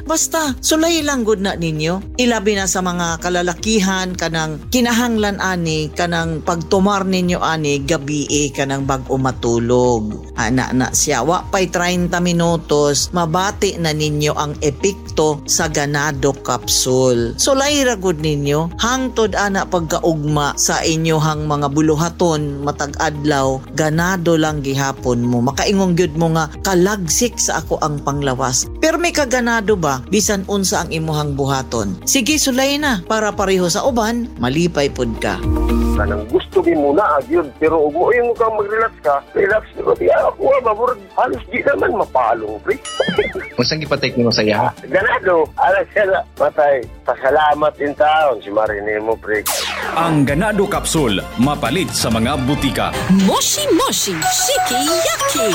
Basta sulay lang gud na ninyo. Ilabi na sa mga kalalakihan kanang kinahanglan ani kanang pagtumar ninyo ani gabi kanang bag-o matulog. Ana na siya wa pay 30 minutos mabati na ninyo ang epekto sa ganado capsule. Sulay ra gud ninyo hangtod ana pagkaugma sa inyohang mga buluhaton matag adlaw ganado lang gihapon mo. Makaingong gyud mo nga kalagsik sa ako ang panglawas. Pero may kaganado ba bisan unsa ang imuhang buhaton? Sige sulay na para pareho sa uban malipay pud ka. Kanang gusto mo muna yun, pero ug mo yung kang mag-relax ka, relax ko diya ako mabur halos di naman mapalong pre. Unsang gipatek nimo sa iya? Ganado, ala siya matay. Pasalamat din taon si Marinemo pre. Ang Ganado Capsule mapalit sa mga butika. Moshi Moshi Shiki Yaki.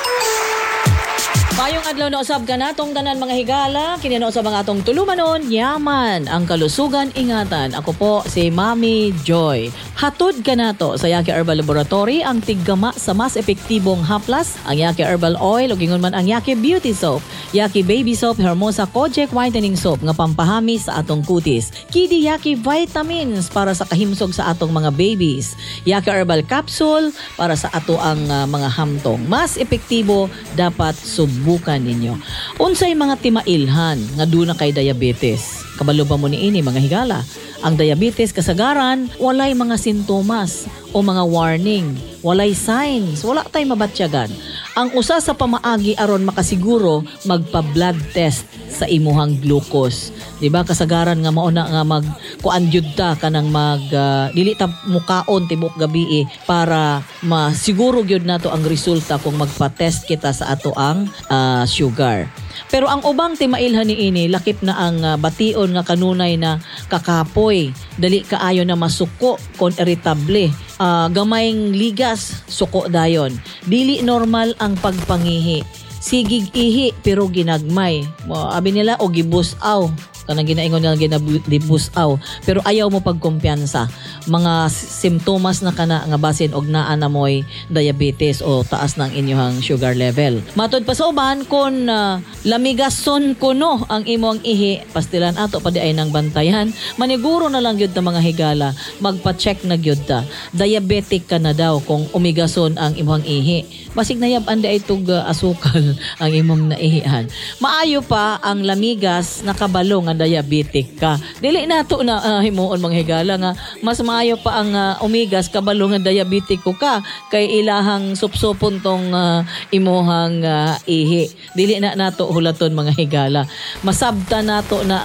Mayong adlaw na usab ka natong tanan mga higala, kini na usab ang atong tulumanon, yaman ang kalusugan ingatan. Ako po si Mami Joy. Hatod ka nato sa Yaki Herbal Laboratory ang tiggama sa mas epektibong haplas, ang Yaki Herbal Oil ug ingon man ang Yaki Beauty Soap, Yaki Baby Soap, Hermosa Kojic Whitening Soap nga pampahami sa atong kutis. Kidi Yaki Vitamins para sa kahimsog sa atong mga babies. Yaki Herbal Capsule para sa ato ang mga hamtong. Mas epektibo dapat subukan ninyo. Unsay mga timailhan nga duna kay diabetes? Kabalo ba mo niini mga higala? Ang diabetes kasagaran walay mga sintomas o mga warning, walay signs, wala tay mabatyagan. Ang usa sa pamaagi aron makasiguro magpa-blood test sa imuhang glucose. Diba kasagaran nga mao na nga magkuan jud ta kanang dili ta mukaon tibok gabi para masiguro gyud nato ang resulta kung magpa-test kita sa ato ang sugar. Pero ang ubang timailhan niini lakip na ang bation nga kanunay na kakapoy, dali kaayo na masuko kon irritable. Gamayng ligas, suko dayon. Dili normal ang pagpangihi. Sigig ihi pero ginagmay. Abi nila o gibusaw. Kanang ginaingon nila ginabusaw. Pero ayaw mo pagkumpiyansa. Mga simptomas na kana nga basin og naa na moy diabetes o taas ng inyong sugar level. Matod pa sa uban kung lamigason kuno ang imong ihi, pastilan ato pa di ay nang bantayan. Maniguro na lang gyud ta mga higala, magpa-check na gyud ta. Diabetic ka na daw kung umigason ang imong ihi. Basig na yab anda itog asukal ang imong naihian. Maayo pa ang lamigas nakabalo nga diabetic ka. Dili nato na himuon mga higala nga mas maayo pa ang umigas kabalo nga diabetic ko ka kay ilahang supsupon tong imuhang ihi. Dili na nato hulaton mga higala. Masabta nato na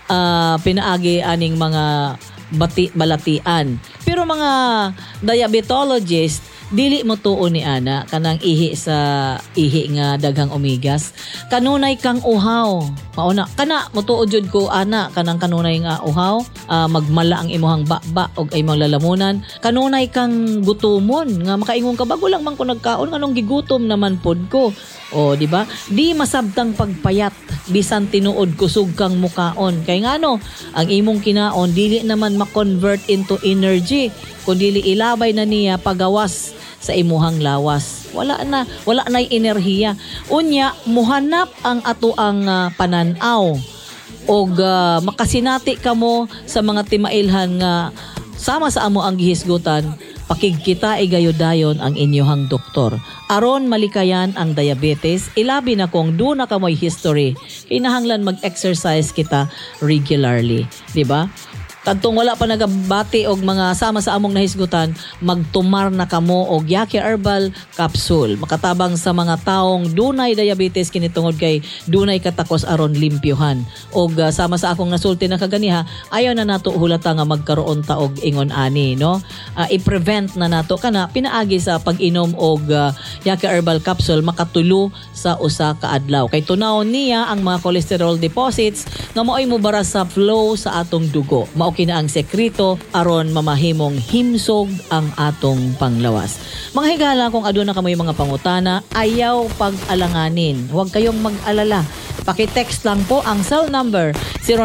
pinaagi aning mga balatian. Pero mga diabetologist dili mo tuon ni ana kanang ihi sa ihi nga daghang omegas. Kanunay kang uhaw. Mauna kana mo tuod jud ko ana kanang kanunay nga uhaw, magmala ang imuhang baba og imong lalamunan. Kanunay kang gutomon nga makaingon ka bago lang man ko nagkaon nganong gigutom naman pod ko. O di ba? Di masabtang pagpayat bisan tinuod kusog kang mukaon. Kay ngano ang imong kinaon dili naman ma-convert into energy kundi ilabay na niya pagawas sa imuhang lawas. Wala na enerhiya. Unya muhanap ang ato ang pananaw og makasinati kamo sa mga timailhan nga sama sa amo ang gihisgutan. Pakigkita igayodayon ang inyohang doktor. Aron malikayan ang diabetes, ilabi na kung doon na kamoy history, kinahanglan mag-exercise kita regularly. Diba? Kadtong wala pa nagabati og mga sama sa among nahisgutan, magtumar na kamo og Yaki Herbal Capsule. Makatabang sa mga taong dunay diabetes kini tungod kay dunay katakos aron limpyuhan. Og sama sa akong nasulti na kaganiha, ayaw na nato hulata nga magkaroon ta og ingon ani, no? I-prevent na nato kana pinaagi sa pag-inom og Yaki Herbal Capsule makatulo sa usa ka adlaw. Kay tunawon niya ang mga cholesterol deposits nga maoy mobara sa flow sa atong dugo. Kina ang sekreto aron mamahimong himsog ang atong panglawas. Mga higala kung aduna kamoy mga pangutana, ayaw pag-alanganin. Huwag kayong mag-alala. Paki-text lang po ang cell number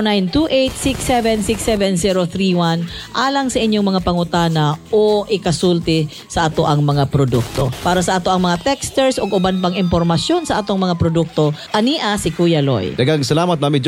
0928-6767-031 alang sa inyong mga pangutana o ikasulti sa ato ang mga produkto. Para sa ato ang mga texters o uban pang impormasyon sa atong mga produkto, ania si Kuya Loy. Daghang salamat Mami